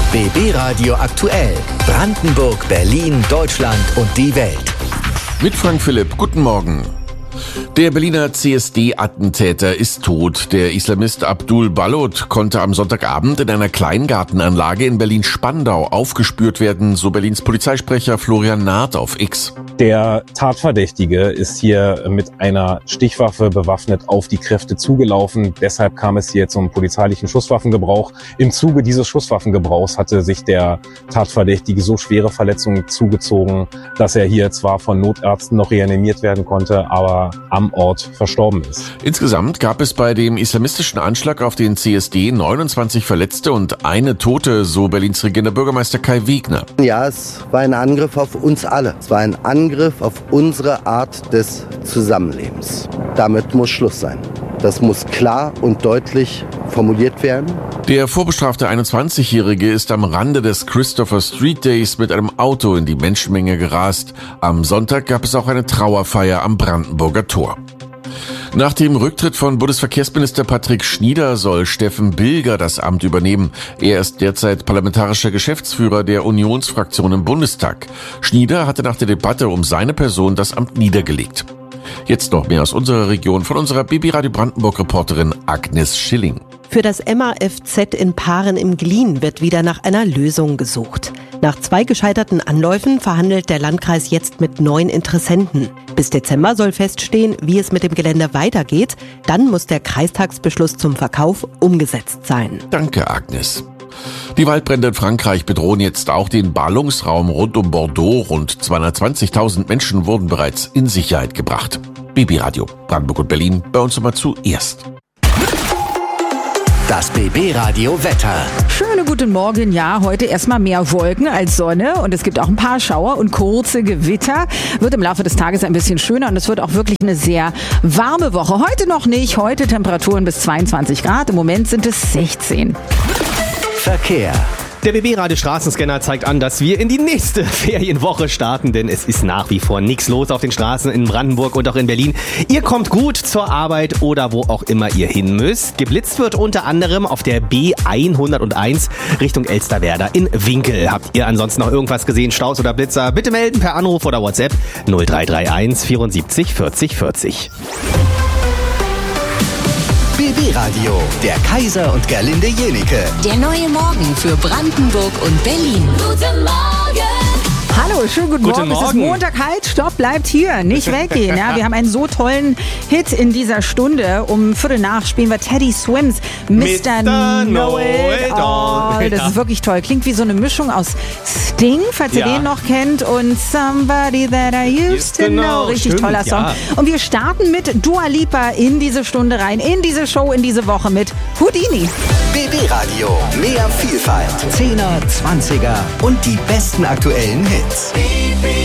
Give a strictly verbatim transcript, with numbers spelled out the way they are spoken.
B B Radio aktuell. Brandenburg, Berlin, Deutschland und die Welt. Mit Frank Philipp, guten Morgen. Der Berliner C S D-Attentäter ist tot. Der Islamist Abdul Balot konnte am Sonntagabend in einer Kleingartenanlage in Berlin-Spandau aufgespürt werden, so Berlins Polizeisprecher Florian Naht auf X. Der Tatverdächtige ist hier mit einer Stichwaffe bewaffnet auf die Kräfte zugelaufen. Deshalb kam es hier zum polizeilichen Schusswaffengebrauch. Im Zuge dieses Schusswaffengebrauchs hatte sich der Tatverdächtige so schwere Verletzungen zugezogen, dass er hier zwar von Notärzten noch reanimiert werden konnte, aber am Ort verstorben ist. Insgesamt gab es bei dem islamistischen Anschlag auf den C S D neunundzwanzig Verletzte und eine Tote, so Berlins regierender Bürgermeister Kai Wegner. Ja, es war ein Angriff auf uns alle. Es war ein Angriff auf unsere Art des Zusammenlebens. Damit muss Schluss sein. Das muss klar und deutlich formuliert werden. Der vorbestrafte einundzwanzigjährige ist am Rande des Christopher Street Days mit einem Auto in die Menschenmenge gerast. Am Sonntag gab es auch eine Trauerfeier am Brandenburger Tor. Nach dem Rücktritt von Bundesverkehrsminister Patrick Schnieder soll Steffen Bilger das Amt übernehmen. Er ist derzeit parlamentarischer Geschäftsführer der Unionsfraktion im Bundestag. Schnieder hatte nach der Debatte um seine Person das Amt niedergelegt. Jetzt noch mehr aus unserer Region von unserer B B Radio Brandenburg-Reporterin Agnes Schilling. Für das M A F Z in Paaren im Glien wird wieder nach einer Lösung gesucht. Nach zwei gescheiterten Anläufen verhandelt der Landkreis jetzt mit neun Interessenten. Bis Dezember soll feststehen, wie es mit dem Gelände weitergeht. Dann muss der Kreistagsbeschluss zum Verkauf umgesetzt sein. Danke, Agnes. Die Waldbrände in Frankreich bedrohen jetzt auch den Ballungsraum rund um Bordeaux. Rund zweihundertzwanzigtausend Menschen wurden bereits in Sicherheit gebracht. B B Radio, Brandenburg und Berlin, bei uns immer zuerst. Das B B Radio Wetter. Schönen guten Morgen. Ja, heute erstmal mehr Wolken als Sonne und es gibt auch ein paar Schauer und kurze Gewitter. Wird im Laufe des Tages ein bisschen schöner und es wird auch wirklich eine sehr warme Woche. Heute noch nicht. Heute Temperaturen bis zweiundzwanzig Grad. Im Moment sind es sechzehn. Verkehr. Der B B-Radio Straßenscanner zeigt an, dass wir in die nächste Ferienwoche starten, denn es ist nach wie vor nichts los auf den Straßen in Brandenburg und auch in Berlin. Ihr kommt gut zur Arbeit oder wo auch immer ihr hin müsst. Geblitzt wird unter anderem auf der B hunderteins Richtung Elsterwerda in Winkel. Habt ihr ansonsten noch irgendwas gesehen, Staus oder Blitzer? Bitte melden per Anruf oder WhatsApp null drei drei eins vierundsiebzig vierzig vierzig. B B Radio, der Kaiser und Gerlinde Jenike. Der neue Morgen für Brandenburg und Berlin. Guten Morgen! Hallo, schönen guten, Guten Morgen. Es ist Morgen. Montag, halt, stopp, bleibt hier, nicht weggehen. Ja, wir haben einen so tollen Hit in dieser Stunde. Um Viertel nach spielen wir Teddy Swims Mister Know It All. Das Ja. ist wirklich toll. Klingt wie so eine Mischung aus Sting, falls ihr Ja. den noch kennt, und Somebody That I Used to Genau, Know. Richtig stimmt, toller Song. ja. Und wir starten mit Dua Lipa in diese Stunde rein, in diese Show, in diese Woche mit Houdini. B B Radio, mehr Vielfalt. Zehner, Zwanziger und die besten aktuellen Hits.